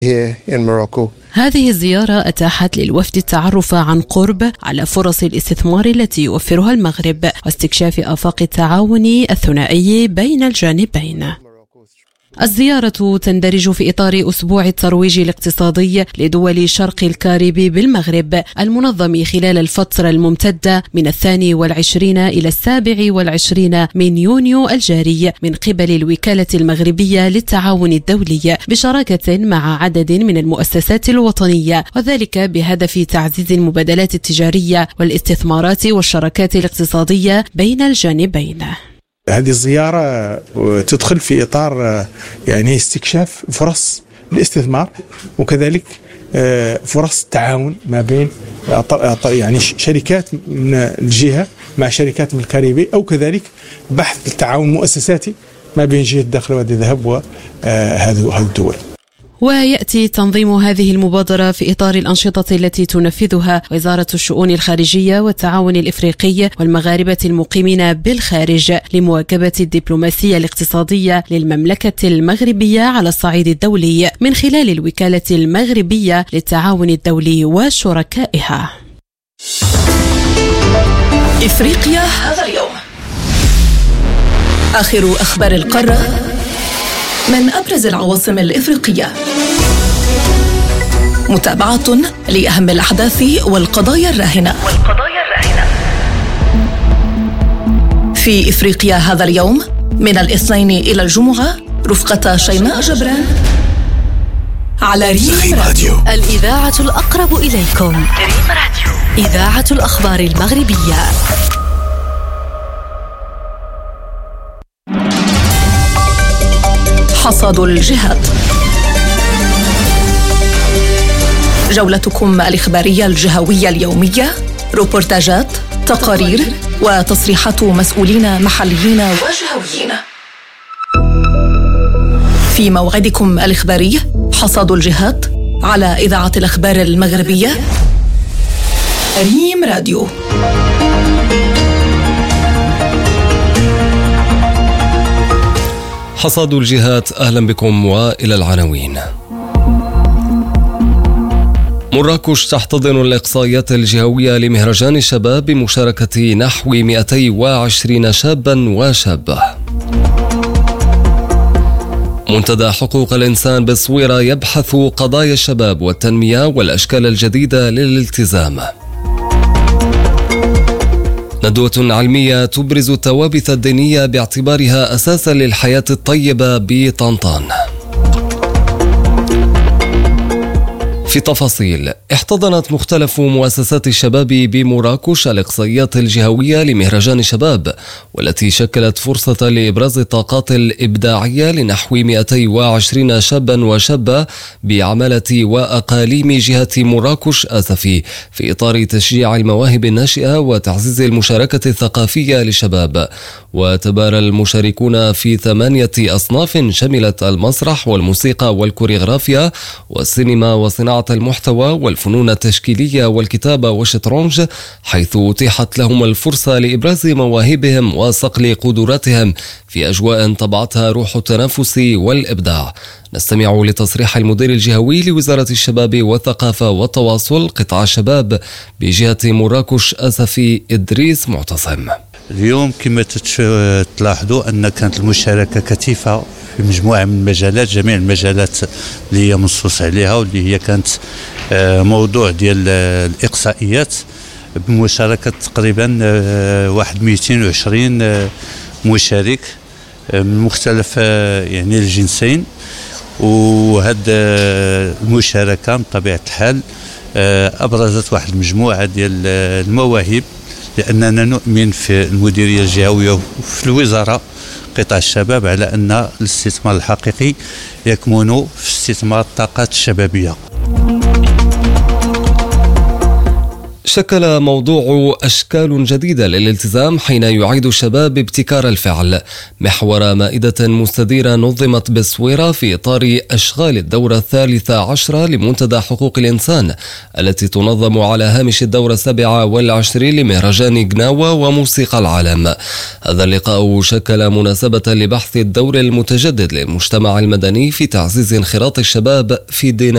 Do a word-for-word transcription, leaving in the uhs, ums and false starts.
هذه الزيارة أتاحت للوفد التعرف عن قرب على فرص الاستثمار التي يوفرها المغرب واستكشاف آفاق التعاون الثنائي بين الجانبين. الزيارة تندرج في إطار أسبوع الترويج الاقتصادي لدول شرق الكاريبي بالمغرب المنظم خلال الفترة الممتدة من الثاني والعشرين إلى السابع والعشرين من يونيو الجاري من قبل الوكالة المغربية للتعاون الدولي بشراكة مع عدد من المؤسسات الوطنية، وذلك بهدف تعزيز المبادلات التجارية والاستثمارات والشراكات الاقتصادية بين الجانبين. هذه الزيارة تدخل في إطار يعني استكشاف فرص الاستثمار وكذلك فرص التعاون ما بين يعني شركات من الجهة مع شركات من الكاريبي، أو كذلك بحث التعاون مؤسساتي ما بين جهة الداخل وهذه الذهب وهذه الدول. ويأتي تنظيم هذه المبادرة في إطار الأنشطة التي تنفذها وزارة الشؤون الخارجية والتعاون الإفريقي والمغاربة المقيمين بالخارج لمواكبة الدبلوماسية الاقتصادية للمملكة المغربية على الصعيد الدولي من خلال الوكالة المغربية للتعاون الدولي وشركائها. إفريقيا هذا اليوم، آخر أخبار القارة من أبرز العواصم الإفريقية، متابعة لأهم الأحداث والقضايا الراهنة والقضايا الراهنة في إفريقيا هذا اليوم من الاثنين إلى الجمعة رفقة شيماء جبران على ريم راديو، الإذاعة الأقرب إليكم. ريم راديو، إذاعة الأخبار المغربية. حصاد الجهات، جولتكم الإخبارية الجهوية اليومية، روبورتاجات، تقارير وتصريحات مسؤولين محليين وجهويين. في موعدكم الإخباري حصاد الجهات على إذاعة الأخبار المغربية ريم راديو. حصاد الجهات، أهلا بكم وإلى العناوين. مراكش تحتضن الإقصائيات الجهوية لمهرجان الشباب بمشاركة نحو مئتين وعشرين شابا وشابة. منتدى حقوق الإنسان بالصويرة يبحث قضايا الشباب والتنمية والأشكال الجديدة للالتزام. ندوة علمية تبرز الثوابت الدينية باعتبارها أساسا للحياة الطيبة بطنطان. في تفاصيل، احتضنت مختلف مؤسسات الشباب بمراكش الإقصائيات الجهوية لمهرجان الشباب، والتي شكلت فرصة لإبراز الطاقات الإبداعية لنحو مئتين وعشرين شابا وشابة بعمالة وأقاليم جهة مراكش آسفي في إطار تشجيع المواهب الناشئة وتعزيز المشاركة الثقافية للشباب. وتبارى المشاركون في ثمانية أصناف شملت المسرح والموسيقى والكوريغرافيا والسينما وصناعة المحتوى والفنون التشكيلية والكتابة والشطرنج، حيث أتيحت لهم الفرصة لإبراز مواهبهم وصقل قدراتهم في أجواء طبعتها روح التنافس والإبداع. نستمع لتصريح المدير الجهوي لوزارة الشباب والثقافة والتواصل قطاع الشباب بجهة مراكش آسفي إدريس معتصم. اليوم كما تلاحظوا أن كانت المشاركة كثيفة في مجموعة من المجالات، جميع المجالات اللي هي منصوص عليها واللي هي كانت موضوع ديال الإقصائيات، بمشاركة تقريبا واحد مئتين وعشرين مشارك من مختلف يعني الجنسين. وهذه المشاركة بطبيعة الحال أبرزت واحد المجموعة ديال المواهب، لأننا نؤمن في المديرية الجهوية وفي الوزارة قطاع الشباب على أن الاستثمار الحقيقي يكمن في استثمار الطاقات الشبابية. شكل موضوع أشكال جديدة للالتزام حين يعيد الشباب ابتكار الفعل محور مائدة مستديرة نظمت بالصويرة في إطار أشغال الدورة الثالثة عشرة لمنتدى حقوق الإنسان التي تنظم على هامش الدورة السابعة والعشرين لمهرجان جناوة وموسيقى العالم. هذا اللقاء شكل مناسبة لبحث الدور المتجدد للمجتمع المدني في تعزيز انخراط الشباب في الدين